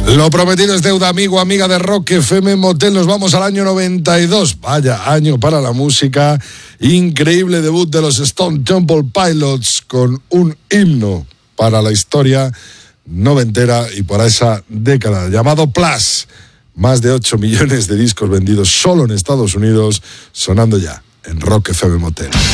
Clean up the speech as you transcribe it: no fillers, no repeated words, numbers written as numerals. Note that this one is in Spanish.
Lo prometido es deuda, amigo, amiga de Rock FM Motel. Nos vamos al año 92. Vaya año para la música. Increíble debut de los Stone Temple Pilots con un himno para la historia noventera y para esa década, llamado Plus. Más de 8 millones de discos vendidos solo en Estados Unidos, sonando ya en Rock FM Motel.